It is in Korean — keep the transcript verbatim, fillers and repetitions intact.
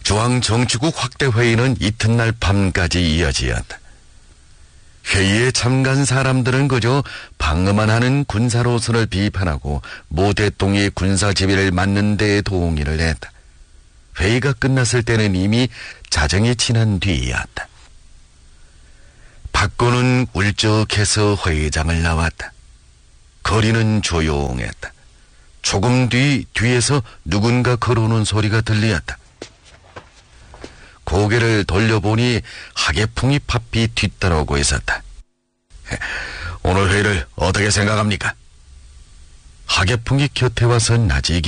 중앙정치국 확대회의는 이튿날 밤까지 이어지었다. 회의에 참가한 사람들은 그저 방어만 하는 군사로선을 비판하고 모 대통령의 군사지휘를 맡는 데 동의를 했다. 회의가 끝났을 때는 이미 자정이 지난 뒤이었다. 박건은 울적해서 회의장을 나왔다. 거리는 조용했다. 조금 뒤 뒤에서 누군가 걸어오는 소리가 들리었다. 고개를 돌려보니 하계풍이 바삐 뒤따라오고 있었다. 오늘 회의를 어떻게 생각합니까? 하계풍이 곁에 와서 나지기